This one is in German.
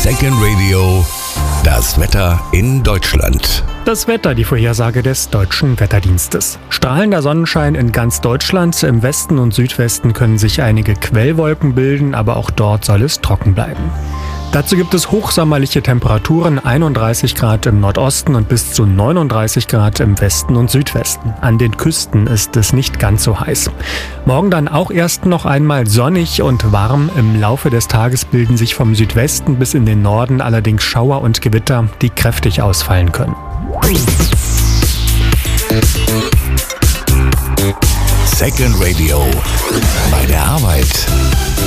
Second Radio, das Wetter in Deutschland. Das Wetter, die Vorhersage des Deutschen Wetterdienstes. Strahlender Sonnenschein in ganz Deutschland. Im Westen und Südwesten können sich einige Quellwolken bilden, aber auch dort soll es trocken bleiben. Dazu gibt es hochsommerliche Temperaturen, 31 Grad im Nordosten und bis zu 39 Grad im Westen und Südwesten. An den Küsten ist es nicht ganz so heiß. Morgen dann auch erst noch einmal sonnig und warm. Im Laufe des Tages bilden sich vom Südwesten bis in den Norden allerdings Schauer und Gewitter, die kräftig ausfallen können. Second Radio, bei der Arbeit.